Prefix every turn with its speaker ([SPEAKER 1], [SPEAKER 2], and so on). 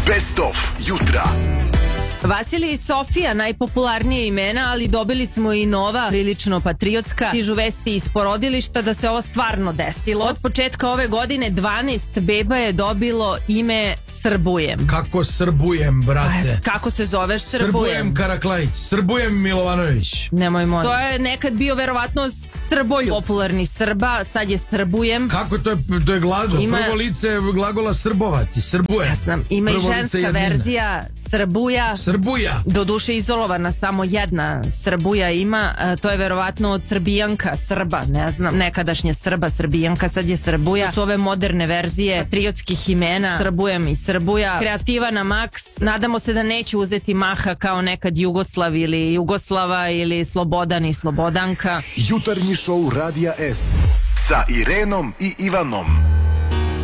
[SPEAKER 1] Best of jutra.
[SPEAKER 2] Vasilij i Sofija, najpopularnije imena, ali dobili smo i nova, prilično patriotska. Stižu vesti iz porodilišta da se ovo stvarno desilo. Od početka ove godine 12 beba je dobilo ime Srbujem.
[SPEAKER 3] Kako Srbujem, brate?
[SPEAKER 2] Kako se zoveš Srbujem?
[SPEAKER 3] Srbujem Karaklajić, Srbujem Milovanović.
[SPEAKER 2] Nemoj molim. To je nekad bio verovatno Srbolju. Popularni Srba, sad je Srbujem.
[SPEAKER 3] Kako to je glagol? Prvo lice glagola srbovati, Srbujem.
[SPEAKER 2] Ja znam, ima i ženska verzija Srbuja.
[SPEAKER 3] Srbuja.
[SPEAKER 2] Doduše izolovana samo jedna Srbuja ima, to je verovatno od Srbijanka, Srba, ne znam, nekadašnje Srba, Srbijanka, sad je Srbuja. Su ove moderne verzije patriotskih imena, Srbujem i Srbuja. Kreativa na maks, nadamo se da neće uzeti maha kao nekad Jugoslav ili Jugoslava ili Slobodan i Slobodanka.
[SPEAKER 1] Jutarnji šou Radija S sa Irenom i Ivanom.